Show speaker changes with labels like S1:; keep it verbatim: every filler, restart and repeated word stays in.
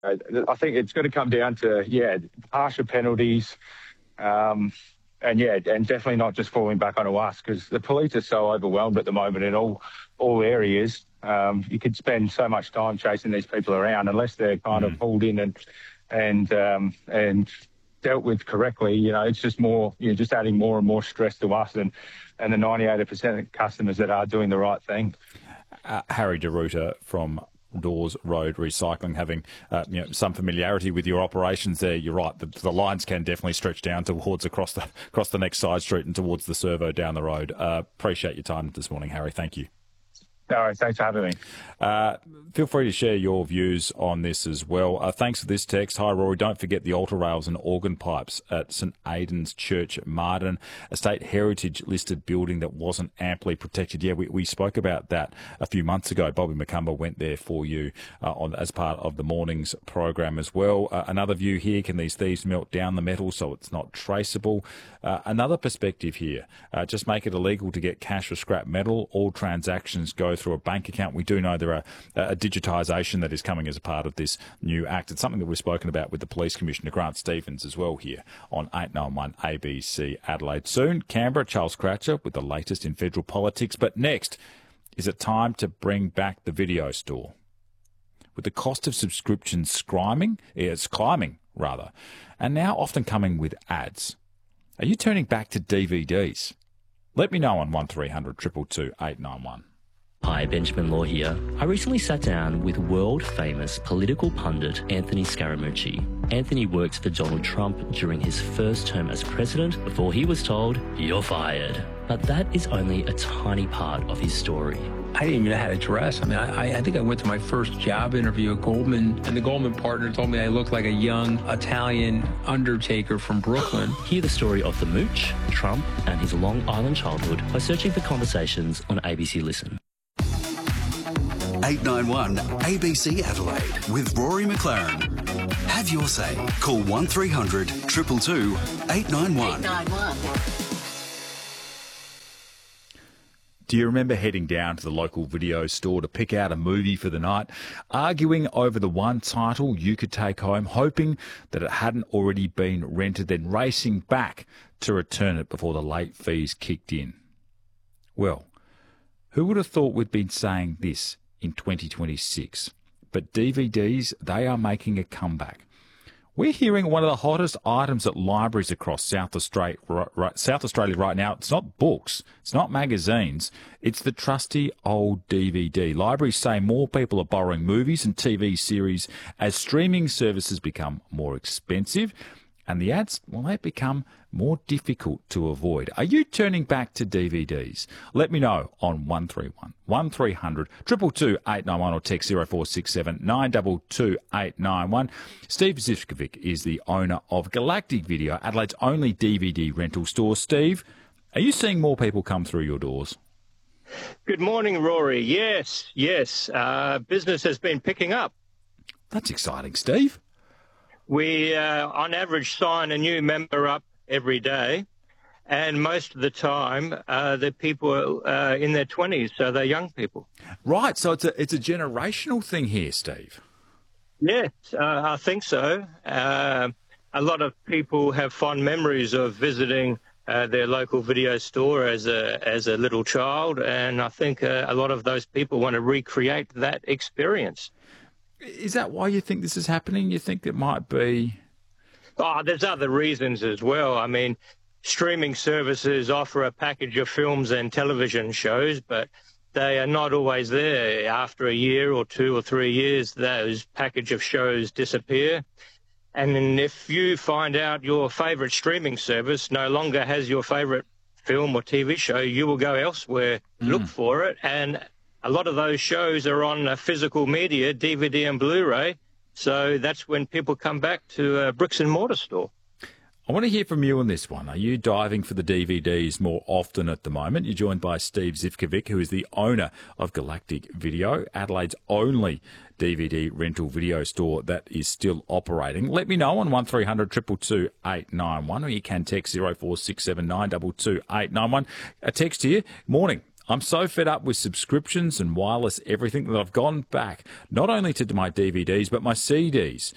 S1: I I think it's going to come down to, yeah, harsher penalties, um, and, yeah, and definitely not just falling back onto us, because the police are so overwhelmed at the moment in all all areas. Um, you could spend so much time chasing these people around unless they're kind
S2: Mm.
S1: of pulled in and and um, and dealt with correctly. You know, it's just more, you're just adding more and more stress to us and, and the ninety-eight percent of customers that are doing the right thing.
S2: Uh, Harry DeRuiter from Dawes Road Recycling, having uh, you know, some familiarity with your operations there. You're right, the, the lines can definitely stretch down towards across the across the next side street and towards the servo down the road. Uh, appreciate your time this morning, Harry. Thank you.
S1: All right, thanks for having me.
S2: Uh, feel free to share your views on this as well. Uh, thanks for this text. Hi, Rory. Don't forget the altar rails and organ pipes at St Aidan's Church at Marden, a state heritage listed building that wasn't amply protected. Yeah, we, we spoke about that a few months ago. Bobby McCumber went there for you uh, on as part of the morning's program as well. Uh, another view here, can these thieves melt down the metal so it's not traceable? Uh, another perspective here, uh, just make it illegal to get cash or scrap metal. All transactions go through a bank account. We do know there are uh, a digitisation that is coming as a part of this new act. It's something that we've spoken about with the Police Commissioner, Grant Stephens, as well here on eight nine one A B C Adelaide. Soon, Canberra, Charles Cratcher with the latest in federal politics. But next, is it time to bring back the video store? With the cost of subscriptions climbing, it's climbing rather, and now often coming with ads. Are you turning back to D V Ds? Let me know on one three hundred two two two eight nine one.
S3: Hi, Benjamin Law here. I recently sat down with world-famous political pundit Anthony Scaramucci. Anthony worked for Donald Trump during his first term as president before he was told, "You're fired." But that is only a tiny part of his story.
S4: I didn't even know how to dress. I mean, I, I think I went to my first job interview at Goldman, and the Goldman partner told me I looked like a young Italian undertaker from Brooklyn.
S3: Hear the story of the Mooch, Trump, and his Long Island childhood by searching for Conversations on A B C Listen.
S5: eight nine one A B C Adelaide with Rory McLaren. Have your say. Call one three hundred two two two eight nine one.
S2: Do you remember heading down to the local video store to pick out a movie for the night, arguing over the one title you could take home, hoping that it hadn't already been rented, then racing back to return it before the late fees kicked in? Well, who would have thought we'd been saying this in twenty twenty-six? But D V Ds, they are making a comeback. We're hearing one of the hottest items at libraries across South Australia, right, South Australia right now. It's not books, it's not magazines, it's the trusty old D V D. Libraries say more people are borrowing movies and T V series as streaming services become more expensive, and the ads, well, they become more difficult to avoid. Are you turning back to D V Ds? Let me know on one three one one three hundred two two two eight nine one or text zero four six seven nine two two eight nine one. Steve Zivkovic is the owner of Galactic Video, Adelaide's only D V D rental store. Steve, are you seeing more people come through your doors?
S6: Good morning, Rory. Yes, yes. Uh, business has been picking up.
S2: That's exciting, Steve.
S6: We, uh, on average, sign a new member up every day, and most of the time uh, they're people uh, in their twenties, so they're young people.
S2: Right, so it's a it's a generational thing here, Steve.
S6: Yes, uh, I think so. Uh, a lot of people have fond memories of visiting uh, their local video store as a as a little child, and I think uh, a lot of those people want to recreate that experience.
S2: Is that why you think this is happening? You think it might be...
S6: Oh, there's other reasons as well. I mean, streaming services offer a package of films and television shows, but they are not always there. After a year or two or three years, those package of shows disappear. And then if you find out your favourite streaming service no longer has your favourite film or T V show, you will go elsewhere, mm. look for it. And a lot of those shows are on uh, physical media, D V D and Blu-ray. So that's when people come back to a bricks and mortar store.
S2: I want to hear from you on this one. Are you diving for the D V Ds more often at the moment? You're joined by Steve Zivkovic, who is the owner of Galactic Video, Adelaide's only D V D rental video store that is still operating. Let me know on one three hundred two two two eight nine one, or you can text zero four six seven nine two two eight nine one. A text here. Morning. I'm so fed up with subscriptions and wireless everything that I've gone back not only to my D V Ds but my C Ds.